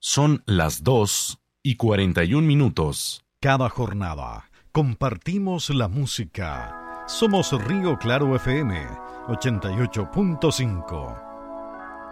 Son las 2:41. Cada jornada compartimos la música. Somos Río Claro FM 88.5.